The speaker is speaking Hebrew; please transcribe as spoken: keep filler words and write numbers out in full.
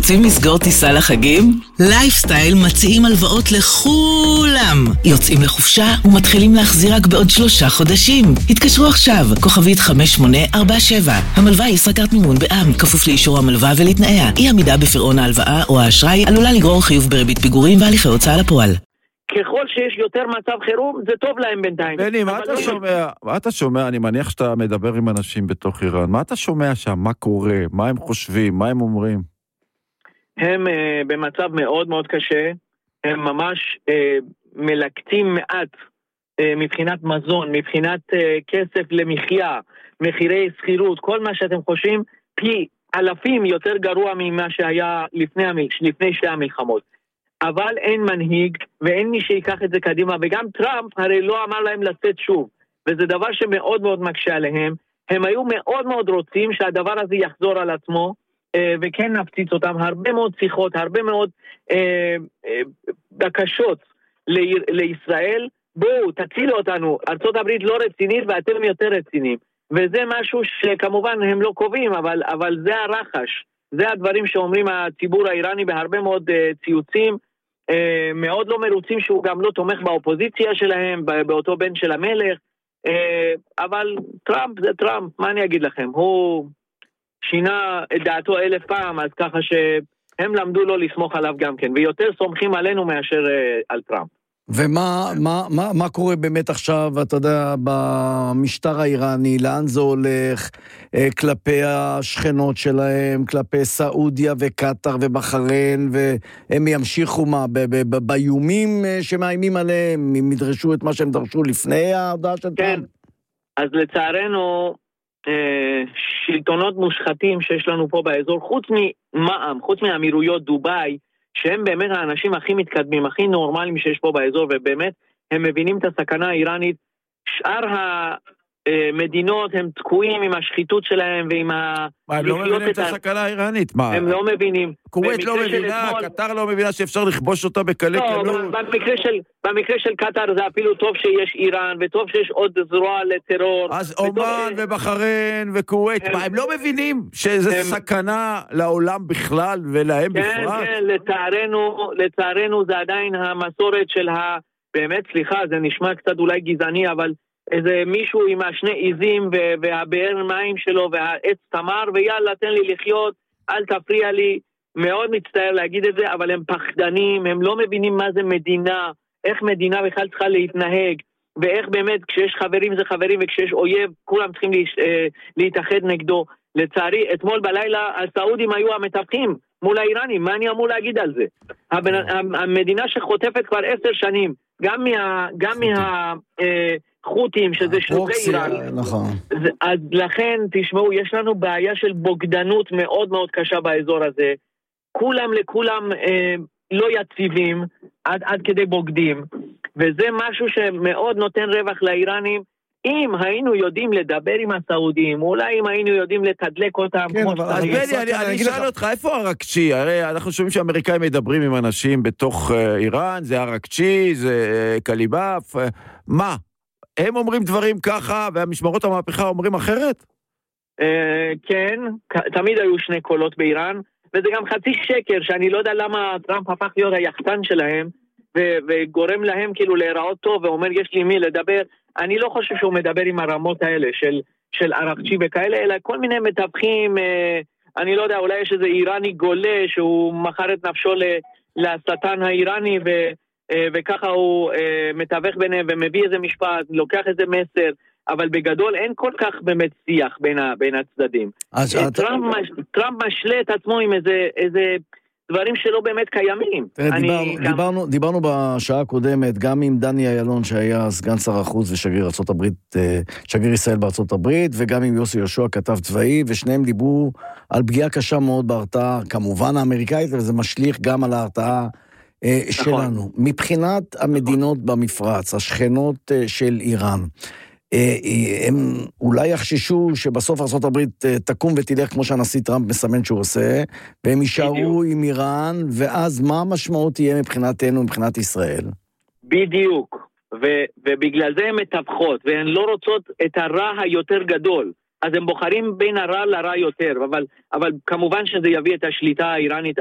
רוצים לסגור טיסה לחגים? לייפסטייל מציעים הלוואות לכולם. יוצאים לחופשה ומתחילים להחזיר רק בעוד שלושה חודשים. התקשרו עכשיו, כוכבית חמש שמונה ארבע שבע. המלווה היא ישראכרט מימון בע"מ, כפוף לאישור המלווה ולתנאיה. אי עמידה בפירעון ההלוואה או האשראי עלולה לגרור חיוב בריבית פיגורים והליכי הוצאה לפועל. ככל שיש יותר מצב חירום, זה טוב להם בינתיים. בני, מה אתה שומע? מה אתה שומע? אני מניח שאתה מדבר עם אנשים בתוך איראן. מה אתה שומע שם? מה קורה? מה הם חושבים? מה הם אומרים? הם uh, במצב מאוד מאוד קשה. הם ממש uh, מלקטים מעט uh, מבחינת מזון, מבחינת uh, כסף למחיה, מחירי שכירות, כל מה שאתם חושבים, פי אלפים יותר גרוע ממה שהיה לפני, המל... לפני שתי המלחמות. אבל אין מנהיג, ואין מי שיקח את זה קדימה, וגם טראמפ הרי לא אמר להם לצאת שוב, וזה דבר שמאוד מאוד מקשה עליהם. הם היו מאוד מאוד רוצים שהדבר הזה יחזור על עצמו, וכן נפציץ אותם, הרבה מאוד שיחות, הרבה מאוד אה, אה, בקשות ל- לישראל, בואו תצילו אותנו, ארצות הברית לא רצינית ואתם יותר רציניים, וזה משהו שכמובן הם לא קובעים, אבל, אבל זה הרחש, זה הדברים שאומרים הציבור האיראני בהרבה מאוד אה, ציוצים, אה, מאוד לא מרוצים שהוא גם לא תומך באופוזיציה שלהם, באותו בן של המלך, אה, אבל טראמפ זה טראמפ, מה אני אגיד לכם, הוא שינה את דעתו אלף פעם, אז ככה שהם למדו לא לסמוך עליו גם כן, ויותר סומכים עלינו מאשר אה, על טראמפ. ומה מה, מה, מה קורה באמת עכשיו, אתה יודע, במשטר האיראני, לאן זה הולך, אה, כלפי השכנות שלהם, כלפי סעודיה וקטר ובחריין, והם ימשיכו מה, ב- ב- ב- באיומים שמאיימים עליהם, הם ידרשו את מה שהם דרשו לפני ההודעה של כן, טראמפ? אז לצערנו, אה, שלטונות מושחתים שיש לנו פה באזור, חוץ ממע"מ, חוץ מאמירויות דובאי, שהם באמת האנשים הכי מתקדמים, הכי נורמליים שיש פה באזור, ובאמת הם מבינים את הסכנה האיראנית. שאר המדינות הם תקועים עם השחיתות שלהם ועם ה... מה, הם לא מבינים את הסכנה האיראנית? מה? הם לא מבינים. כווית לא מבינה, קטר לא מבינה שאפשר לכבוש אותה בקלי קלות. לא, במקרה של, במקרה של קטר זה אפילו טוב שיש איראן, וטוב שיש עוד זרוע לטרור. אז אומן ובחריין וכווית, מה, הם לא מבינים שזה סכנה לעולם בכלל ולהם בפרט? כן, כן, לצערנו, לצערנו זה עדיין המסורת של ה... באמת, סליחה, זה נשמע קצת אולי גזעני, אבל איזה מישהו עם השני עיזים והבאר מים שלו והעץ תמר, ויאללה, תן לי לחיות, אל תפריע לי. מאוד מצטער להגיד את זה, אבל הם פחדנים, הם לא מבינים מה זה מדינה, איך מדינה בכלל צריכה להתנהג, ואיך באמת כשיש חברים זה חברים, וכשיש אויב כולם צריכים להתאחד נגדו. לצערי, אתמול בלילה הסעודים היו המתווכים מול האיראנים, מה אני אמור להגיד על זה? המדינה שחוטפת כבר עשר שנים, גם מה... גם מה חות'ים, שזה שלוחי איראן. נכון. אז לכן, תשמעו, יש לנו בעיה של בוגדנות מאוד מאוד קשה באזור הזה. כולם לכולם אה, לא יציבים, עד, עד כדי בוגדים, וזה משהו שמאוד נותן רווח לאיראנים. אם היינו יודעים לדבר עם הסעודים, אולי אם היינו יודעים לתדלק אותם. כן, אבל... אז בני, אני, אני אשאל אותך, איפה הרג'י? הרי אנחנו שומעים שהאמריקאים מדברים עם אנשים בתוך uh, איראן, זה הרג'י, זה uh, קליבאף, uh, מה? הם אומרים דברים ככה, והמשמרות המהפכה אומרים אחרת? Uh, כן, תמיד היו שני קולות באיראן, וזה גם חצי שקר, שאני לא יודע למה טראמפ הפך להיות היחצן שלהם, ו- וגורם להם כאילו להיראות טוב, ואומר יש לי מי לדבר. אני לא חושב שהוא מדבר עם הרמות האלה של, של ערקצ'י וכאלה, אלא כל מיני מתווכים, אה, אני לא יודע, אולי יש איזה איראני גולה, שהוא מכר את נפשו ל- לשטן האיראני, ו- אה, וככה הוא אה, מתווך ביניהם, ומביא איזה משפט, לוקח איזה מסר, אבל בגדול אין כל כך באמת שיח בין, ה- בין הצדדים. טראמפ, מש, טראמפ משלה את עצמו עם איזה... איזה דברים שלא באמת קיימים. תראה, דיברנו, גם... דיברנו, דיברנו בשעה הקודמת, גם עם דני איילון, שהיה סגן שר החוץ ושגריר ארצות הברית, שגריר ישראל בארצות הברית, וגם עם יוסי יהושע, כתב צבאי, ושניהם דיברו על פגיעה קשה מאוד בהרתעה, כמובן האמריקאית, וזה משליך גם על ההרתעה שלנו. נכון. מבחינת המדינות נכון. במפרץ, השכנות של איראן, הם אולי יחששו שבסוף ארצות הברית תקום ותלך כמו שהנשיא טראמפ מסמן שהוא עושה, והם יישארו עם איראן, ואז מה המשמעות תהיה מבחינתנו, מבחינת ישראל? בדיוק, ו- ובגלל זה הן מתווכות, והן לא רוצות את הרע היותר גדול, אז הם בוחרים בין הרע לרע יותר, אבל, אבל כמובן שזה יביא את השליטה האיראנית